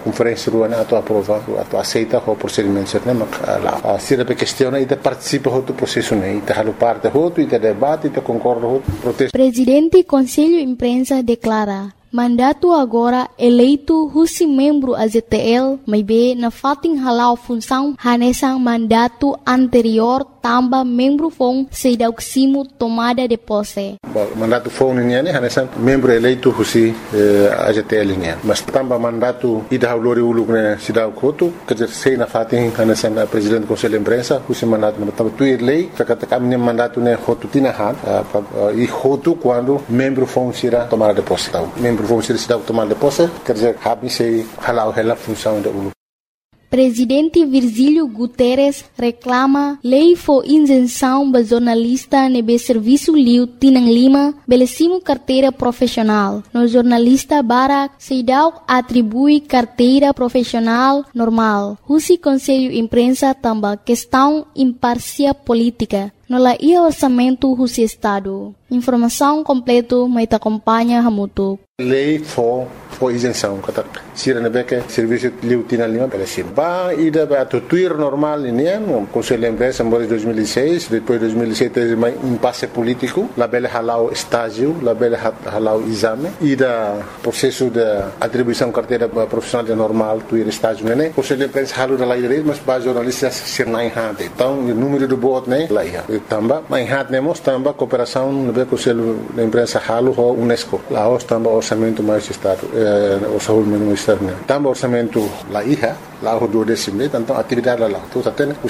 conferência rua na atu aprova atu aceita o procedimento né mas se a questão é de participa do processo né e halu parte outro e debate e concorda outro protesto. Presidente Conselho Imprensa declara mandato agora eleito husi membro AZTL, mas be na fating halau função hanesang mandato anterior tamba membro fong sedauksimo tomada de posse. Mandato fong niya ne hanesang membro eleito husi AZTL niya. Mas tamba mandato ida haulori uluk ne sidau kotu kerja sei na fating hanesang presidente do Conselho Imprensa husi mandato na tamba tuir lei katakan ne mandato ne hotu tinahan e hotu quando membro fong sira tomada de posse. Membro vão ser cidade tomar de posse, quer dizer, habem se halau a função da ULU. Presidente Virgílio Guterres reclama lei for isenção para jornalista nebe serviço liu Tinang Lima belecimo carteira profissional. No jornalista Barak Seidau atribui carteira profissional normal. Husi Conselho Imprensa tamba questão imparcial política. No la ia orçamento Husi Estado. Informação completo mai ta acompanha Hamutuk. Lei for isenção, kata sira na beca serviço liu Tinang Lima belecimo. Ba ida ba tuir normal ini o Conselho de Imprensa em 2006, depois 2007 teve um impasse político, la bela halau estágio, la bela halau exame, ida processo de atribuição carteira profissional de normal, tuir estágio, né? Conselho de Imprensa halu da lei mas ba jornalistas ser na enhante. Então, o número do voto, né? Lá ia. Tamba, na enhante nemos tamba cooperação no Conselho de Imprensa halu ho UNESCO. Lá os tamba orçamento mais estado, o saúde ministério, né? Tamba orçamento lá ia. Lá o 12º, então atividade lá. Então até os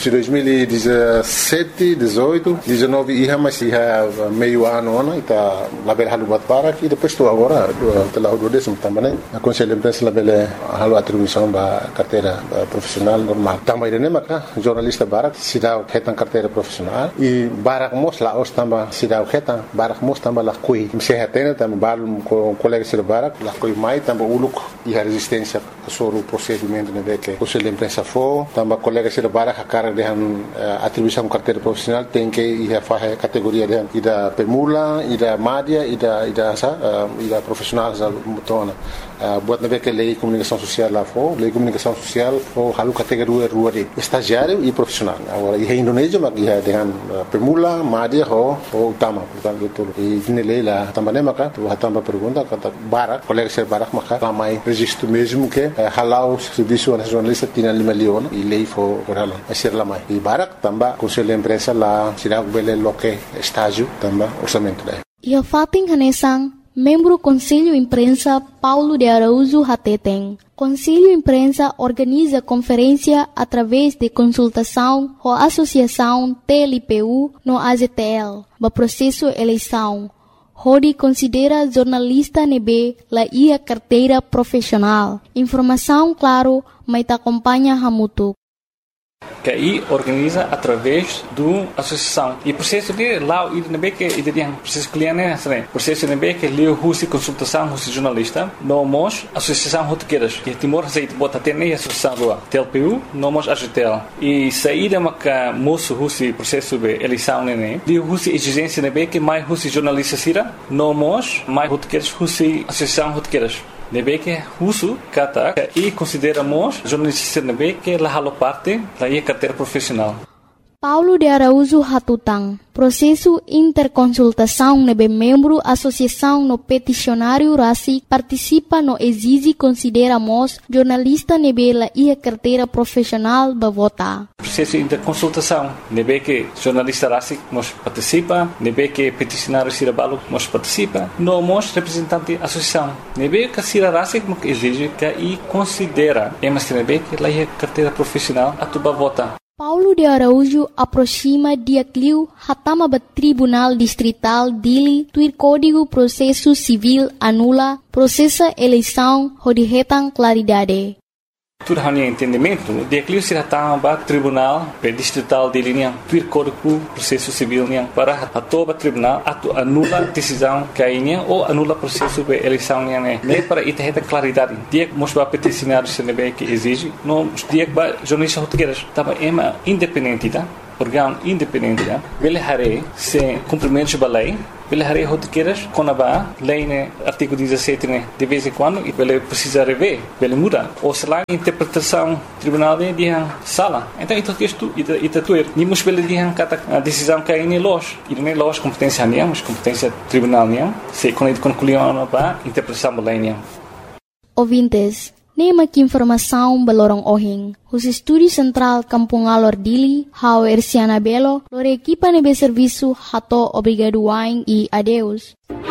2017, 18, 19 ia mas ia meio ano, né? Tá lá bela halu bat para e depois estou agora lá o 12º também. A Conselho de Imprensa lá bela halu atribuição da carteira profissional normal. Também né, mas jornalista Barak se dá retan carteira profissional e Barak mos lá os também se dá retan Barak mos também lá coi. Se retém também balu com colegas de Barak lá coi mais também uluk e a resistência sobre o procedimento né que Conselho de Imprensa for, também colegas de Barak a cara de atribuição carteira profissional tem que ir a fazer categoria de da permula, e da média, e da profissional da mutona. Buat na que lei comunicação social lá for, lei comunicação social for halu categoria rua de estagiário e profissional. Agora em Indonésia mas ia dengan permula, média ou utama, portanto tudo. E na lei lá também maka, tu também pergunta kata Barak, colegas de Barak maka ramai registro mesmo que halau serviço nacionalista tinha 5 milhões e lei for halau. Assim lá mais. E Barak também Conselho de Imprensa lá será bele loque estágio também orçamento lá. E a fating hanesang membro Conselho Imprensa Paulo de Araújo Hateteng. Conselho Imprensa organiza conferência através de consultação com a Associação TLPU no AZTL, no processo eleição. Rodi considera jornalista nebe la ia carteira profissional. Informação claro, mas te acompanha Hamutuk. Que aí organiza através do associação e processo de lá e também que tem processo cliente né processo também que lhe husi consultação husi jornalista nomos associação rotequeiras que Timor aceita bota até nem associação do TLPU nomos AGTL e saída maca moço husi processo de eleição né lhe husi exigência também que mais husi jornalista sira nomos mais rotequeiras husi associação rotequeiras nebe que uso kata e consideramos jornalistas nebe que la halo parte da carteira profissional. Paulo de Araújo Hatutang. Processo interconsultação nebe membro associação no peticionário RACI participa no exige consideramos jornalista nebe la ia carteira profissional ba vota. Processo interconsultação nebe que jornalista RACI nos participa, nebe que peticionário Sirabalo nos participa, nomos representante associação. Nebe que Sira RACI que exige que e considera emas nebe que la ia carteira profissional atuba vota. Paulo de Araújo aproxima dia cliu hatama ba Tribunal Distrital Dili tuir Código Processo Civil anula processa eleição hodihetan claridade. Tudo hanya entendimento de cliu se hatama ba Tribunal Distrital Dili niang tuir Código Processo Civil niang para hatoba tribunal atu anula decisão kainya ou anula processo de eleição niang ne para itaheta claridade dia mosba peticionário se nebe que exige no dia ba jornalista rotegueiras tava ema independente tá órgão independente, ele haré sem cumprimento da lei, ele haré rotiqueiras quando a lei, né, artigo 17, né, de vez em quando, ele precisa rever, ele muda. Ou se lá a interpretação tribunal de sala. Então, isto tuer. Nimos ele de a decisão que é loja. E não é loja competência nenhuma, mas competência tribunal nenhuma. Se quando ele concluiu a interpretação da lei nenhuma. Ouvintes, nema que informação balorong ohing. Os Estúdio Central Kampung Alor Dili, Hau Erciana Belo, lor equipa nebe serviço hato obrigado wain e adeus.